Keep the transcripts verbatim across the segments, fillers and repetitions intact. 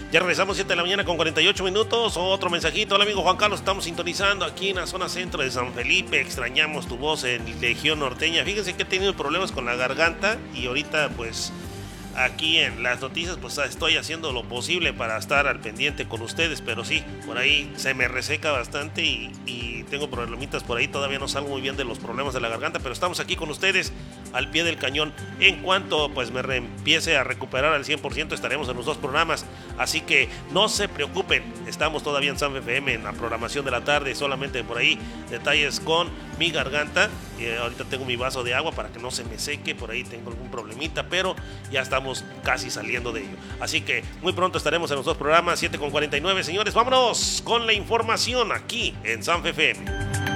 Ya regresamos siete de la mañana con cuarenta y ocho minutos. Otro mensajito. Hola amigo Juan Carlos, estamos sintonizando aquí en la zona centro de San Felipe. Extrañamos tu voz en Legión Norteña. Fíjense que he tenido problemas con la garganta y ahorita pues aquí en las noticias pues estoy haciendo lo posible para estar al pendiente con ustedes, pero sí, por ahí se me reseca bastante y, y tengo problemitas por ahí. Todavía no salgo muy bien de los problemas de la garganta, pero estamos aquí con ustedes al pie del cañón. En cuanto pues me re empiece a recuperar al cien por ciento estaremos en los dos programas, así que no se preocupen, estamos todavía en San F M en la programación de la tarde. Solamente por ahí detalles con mi garganta. Eh, ahorita tengo mi vaso de agua para que no se me seque, por ahí tengo algún problemita, pero ya estamos casi saliendo de ello, así que muy pronto estaremos en los dos programas. Siete con cuarenta y nueve, señores, vámonos con la información aquí en San F M.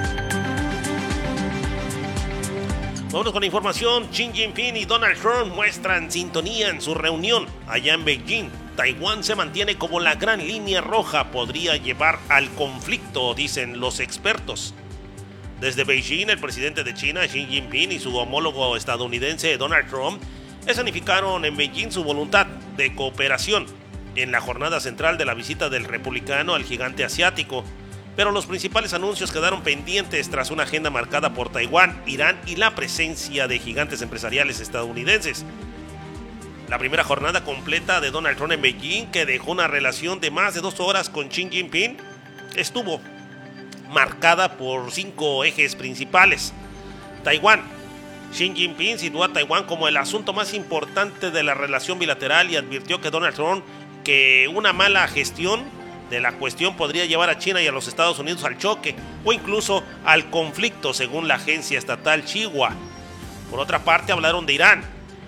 Vámonos con la información. Xi Jinping y Donald Trump muestran sintonía en su reunión allá en Beijing. Taiwán se mantiene como la gran línea roja, podría llevar al conflicto, dicen los expertos. Desde Beijing, el presidente de China, Xi Jinping, y su homólogo estadounidense, Donald Trump, escenificaron en Beijing su voluntad de cooperación en la jornada central de la visita del republicano al gigante asiático. Pero los principales anuncios quedaron pendientes tras una agenda marcada por Taiwán, Irán y la presencia de gigantes empresariales estadounidenses. La primera jornada completa de Donald Trump en Beijing, que dejó una relación de más de dos horas con Xi Jinping, estuvo marcada por cinco ejes principales. Taiwán. Xi Jinping situó a Taiwán como el asunto más importante de la relación bilateral y advirtió que Donald Trump que una mala gestión de la cuestión podría llevar a China y a los Estados Unidos al choque o incluso al conflicto, según la agencia estatal Xinhua. Por otra parte, hablaron de Irán.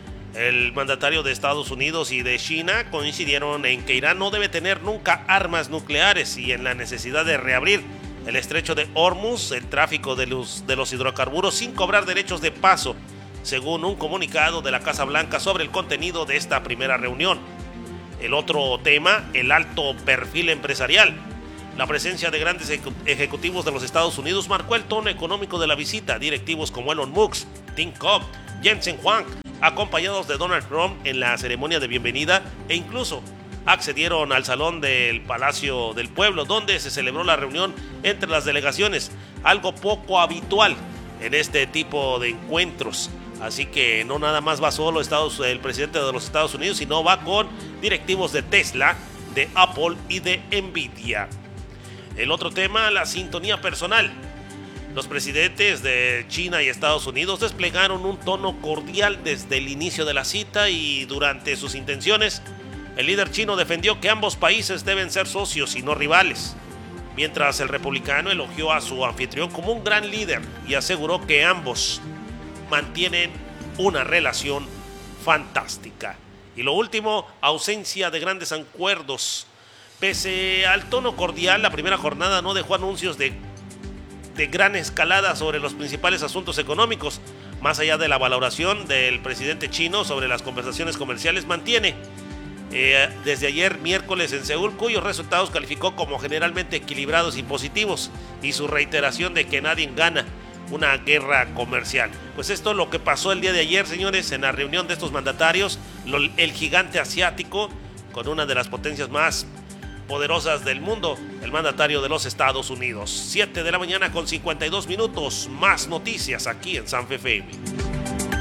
El mandatario de Estados Unidos y de China coincidieron en que Irán no debe tener nunca armas nucleares y en la necesidad de reabrir el estrecho de Hormuz, el tráfico de los, de los hidrocarburos sin cobrar derechos de paso, según un comunicado de la Casa Blanca sobre el contenido de esta primera reunión. El otro tema, el alto perfil empresarial. La presencia de grandes ejecutivos de los Estados Unidos marcó el tono económico de la visita. Directivos como Elon Musk, Tim Cook, Jensen Huang, acompañados de Donald Trump en la ceremonia de bienvenida, e incluso accedieron al salón del Palacio del Pueblo, donde se celebró la reunión entre las delegaciones, algo poco habitual en este tipo de encuentros. Así que no nada más va solo Estados, el presidente de los Estados Unidos, sino va con directivos de Tesla, de Apple y de Nvidia. El otro tema, la sintonía personal. Los presidentes de China y Estados Unidos desplegaron un tono cordial desde el inicio de la cita y durante sus intenciones, el líder chino defendió que ambos países deben ser socios y no rivales, mientras el republicano elogió a su anfitrión como un gran líder y aseguró que ambos mantienen una relación fantástica. Y lo último, ausencia de grandes acuerdos. Pese al tono cordial, la primera jornada no dejó anuncios de, de gran escalada sobre los principales asuntos económicos. Más allá de la valoración del presidente chino sobre las conversaciones comerciales, mantiene eh, desde ayer miércoles en Seúl, cuyos resultados calificó como generalmente equilibrados y positivos, y su reiteración de que nadie gana una guerra comercial. Pues esto es lo que pasó el día de ayer, señores, en la reunión de estos mandatarios. El gigante asiático, con una de las potencias más poderosas del mundo, el mandatario de los Estados Unidos. siete de la mañana con cincuenta y dos minutos, más noticias aquí en San F M.